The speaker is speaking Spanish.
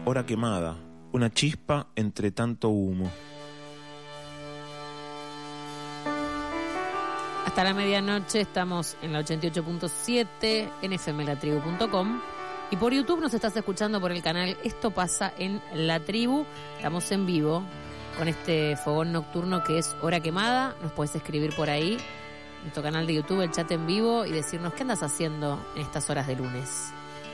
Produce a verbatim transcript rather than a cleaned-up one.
Hora quemada, una chispa entre tanto humo. Hasta la medianoche estamos en la ochenta y ocho punto siete, en f m la tribu punto com. Y por YouTube nos estás escuchando por el canal Esto Pasa en La Tribu. Estamos en vivo con este fogón nocturno que es Hora Quemada. Nos puedes escribir por ahí, en nuestro canal de YouTube, el chat en vivo, y decirnos qué andas haciendo en estas horas de lunes.